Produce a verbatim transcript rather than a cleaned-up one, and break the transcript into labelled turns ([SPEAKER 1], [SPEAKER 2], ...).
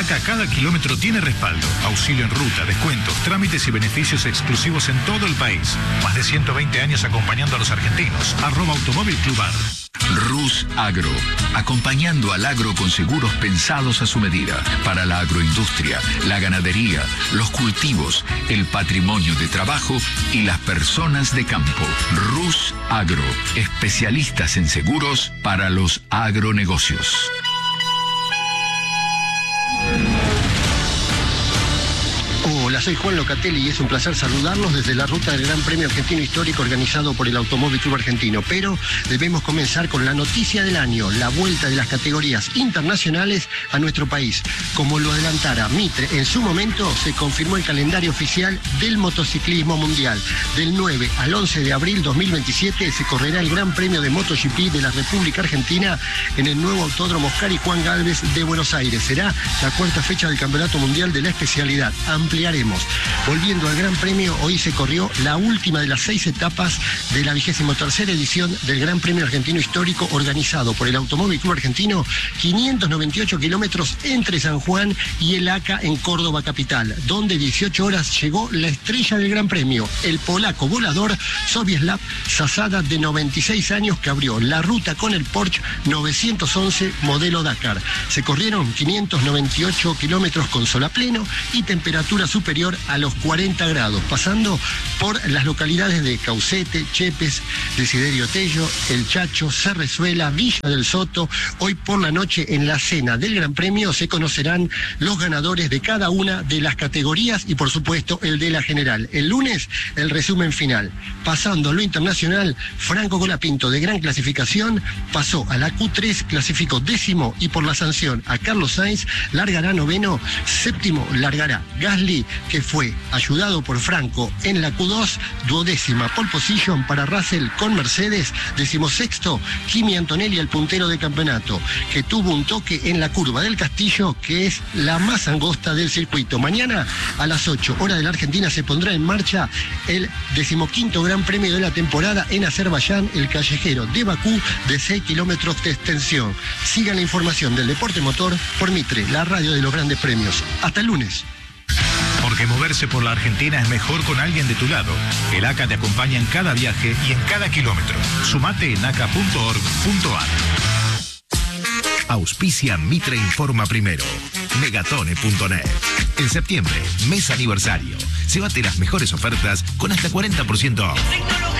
[SPEAKER 1] ACA cada kilómetro tiene respaldo, auxilio en ruta, descuentos, trámites y beneficios exclusivos en todo el país. Más de ciento veinte años acompañando a los argentinos. Arroba Automóvil Club Ar.
[SPEAKER 2] Rus Agro, acompañando al agro con seguros pensados a su medida, para la agroindustria, la ganadería, los cultivos, el patrimonio de trabajo y las personas de campo. Rus Agro, especialistas en seguros para los agronegocios.
[SPEAKER 3] Hola, soy Juan Locatelli y es un placer saludarlos desde la ruta del Gran Premio Argentino Histórico organizado por el Automóvil Club Argentino. Pero debemos comenzar con la noticia del año, la vuelta de las categorías internacionales a nuestro país. Como lo adelantara Mitre, en su momento se confirmó el calendario oficial del motociclismo mundial. Del nueve al once de abril dos mil veintisiete se correrá el Gran Premio de MotoGP de la República Argentina en el nuevo Autódromo Oscar y Juan Gálvez de Buenos Aires. Será la cuarta fecha del Campeonato Mundial de la especialidad. Ampliaremos. Volviendo al Gran Premio, hoy se corrió la última de las seis etapas de la vigésimo tercera edición del Gran Premio Argentino Histórico organizado por el Automóvil Club Argentino, quinientos noventa y ocho kilómetros entre San Juan y el ACA en Córdoba capital, donde dieciocho horas llegó la estrella del Gran Premio, el polaco volador Sobieslav Zasada, de noventa y seis años, que abrió la ruta con el Porsche novecientos once modelo Dakar. Se corrieron quinientos noventa y ocho kilómetros con sol a pleno y temperatura superior a los cuarenta grados, pasando por las localidades de Caucete, Chepes, Desiderio Tello, El Chacho, Cerrezuela, Villa del Soto. Hoy por la noche, en la cena del Gran Premio, se conocerán los ganadores de cada una de las categorías y, por supuesto, el de la general. El lunes, el resumen final. Pasando a lo internacional, Franco Colapinto, de gran clasificación, pasó a la Q tres, clasificó décimo y por la sanción a Carlos Sainz largará noveno, séptimo largará Gasly, que fue ayudado por Franco en la Q dos, duodécima pole position para Russell con Mercedes, decimosexto Kimi Antonelli, el puntero de campeonato, que tuvo un toque en la curva del Castillo, que es la más angosta del circuito. Mañana a las ocho, hora de la Argentina, se pondrá en marcha el decimoquinto Gran Premio de la temporada en Azerbaiyán, el callejero de Bakú, de seis kilómetros de extensión. Sigan la información del deporte motor por Mitre, la radio de los grandes premios. Hasta el lunes.
[SPEAKER 1] Porque moverse por la Argentina es mejor con alguien de tu lado. El ACA te acompaña en cada viaje y en cada kilómetro. Sumate en aca punto org punto ar. Auspicia Mitre Informa Primero. Megatone punto net. En septiembre, mes aniversario. Llévate las mejores ofertas con hasta cuarenta por ciento off.